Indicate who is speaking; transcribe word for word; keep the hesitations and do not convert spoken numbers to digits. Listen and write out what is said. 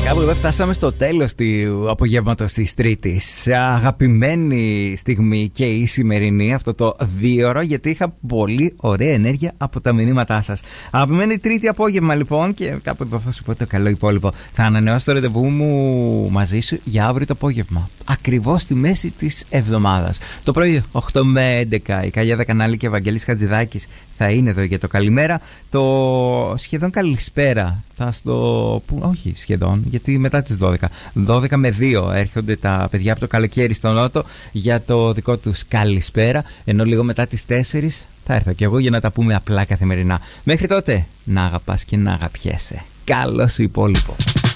Speaker 1: Κάπου εδώ φτάσαμε στο τέλος του απογεύματος της Τρίτης. Αγαπημένη στιγμή και η σημερινή, αυτό το δίωρο, γιατί είχα πολύ ωραία ενέργεια από τα μηνύματά σας. Αγαπημένη Τρίτη απόγευμα λοιπόν, και κάπου εδώ θα σου πω το καλό υπόλοιπο. Θα ανανεώσω το ραντεβού μου μαζί σου για αύριο το απόγευμα. Ακριβώς στη μέση της εβδομάδας. Το πρωί οκτώ με έντεκα η Καγιάδα Κανάλη και ο Βαγγέλης Χατζηδάκης θα είναι εδώ για το καλημέρα. Το σχεδόν καλησπέρα θα στο που, όχι σχεδόν, γιατί μετά τις δώδεκα δώδεκα με δύο έρχονται τα παιδιά από το καλοκαίρι στο Νότο για το δικό τους καλησπέρα, ενώ λίγο μετά τις τέσσερις θα έρθω και εγώ για να τα πούμε απλά καθημερινά. Μέχρι τότε να αγαπάς και να αγαπιέσαι. Καλό σου υπόλοιπο.